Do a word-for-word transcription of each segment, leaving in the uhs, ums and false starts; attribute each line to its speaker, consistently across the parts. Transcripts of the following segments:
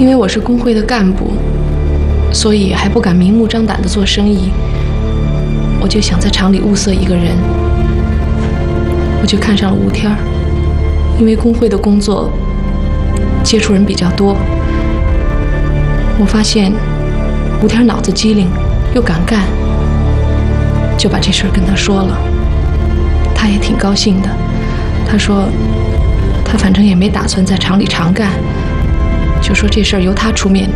Speaker 1: 因为我是工会的干部，所以还不敢明目张胆地做生意。我就想在厂里物色一个人，我就看上了吴天儿。因为工会的工作接触人比较多，我发现吴天儿脑子机灵又敢干，就把这事儿跟他说了。他也挺高兴的，他说他反正也没打算在厂里常干，就说这事儿由他出面。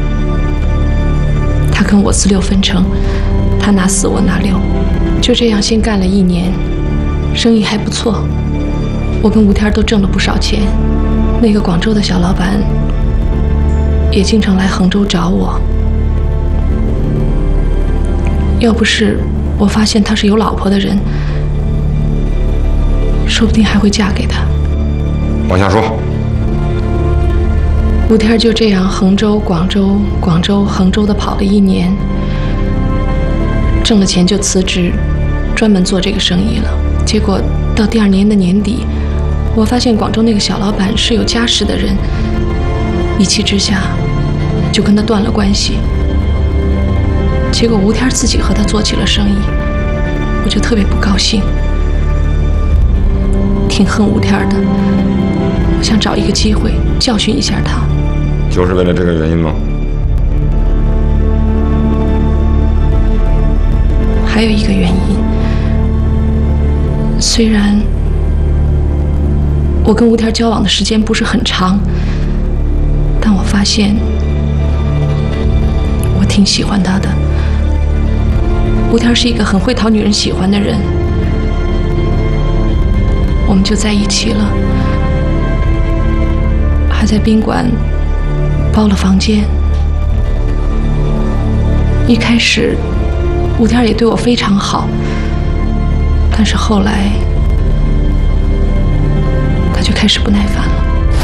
Speaker 1: 他跟我四六分成，他拿四我拿六，就这样先干了一年，生意还不错，我跟吴天都挣了不少钱。那个广州的小老板也经常来衡州找我，要不是我发现他是有老婆的人，说不定还会嫁给他。
Speaker 2: 往下说。
Speaker 1: 吴天就这样衡州、广州、广州、衡州的跑了一年，挣了钱就辞职，专门做这个生意了。结果到第二年的年底，我发现广州那个小老板是有家室的人，一气之下就跟他断了关系。结果吴天自己和他做起了生意，我就特别不高兴，挺恨吴天的。我想找一个机会教训一下他。
Speaker 2: 就是为了这个原因吗？
Speaker 1: 还有一个原因，虽然我跟吴天交往的时间不是很长，但我发现我挺喜欢他的。吴天是一个很会讨女人喜欢的人，我们就在一起了，还在宾馆包了房间。一开始吴天也对我非常好，但是后来他就开始不耐烦。